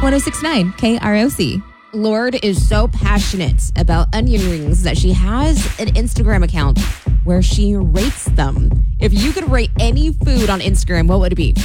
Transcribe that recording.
1069 KROC. Lorde is so passionate about onion rings that she has an Instagram account where she rates them. If you could rate any food on Instagram, what would it be?